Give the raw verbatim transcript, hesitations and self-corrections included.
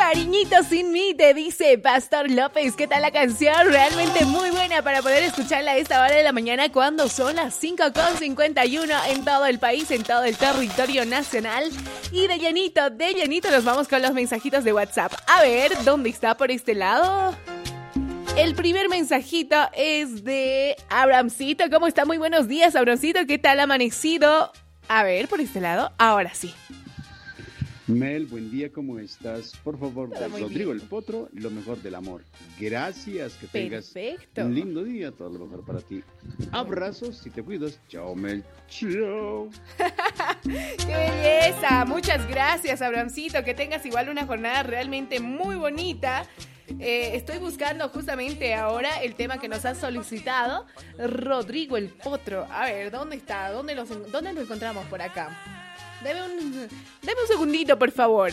Cariñito sin mí, te dice Pastor López. ¿Qué tal la canción? Realmente muy buena para poder escucharla a esta hora de la mañana cuando son las cinco con cincuenta y uno en todo el país, en todo el territorio nacional. Y de llenito, de llenito nos vamos con los mensajitos de WhatsApp. A ver, ¿dónde está por este lado? El primer mensajito es de Abramcito. ¿Cómo está? Muy buenos días, Abramcito. ¿Qué tal amanecido? A ver, por este lado, ahora sí. Mel, buen día, ¿cómo estás? Por favor, Todo muy Rodrigo bien. el Potro, lo mejor del amor. Gracias, que tengas Perfecto. un lindo día, todo lo mejor para ti. Abrazos, si te cuidas. Chao, Mel. Chao. ¡Qué belleza! Muchas gracias, Abramcito. Que tengas igual una jornada realmente muy bonita. Eh, estoy buscando justamente ahora el tema que nos ha solicitado Rodrigo el Potro. A ver, ¿dónde está? ¿Dónde, los, dónde lo encontramos por acá? Deme un, deme un segundito, por favor.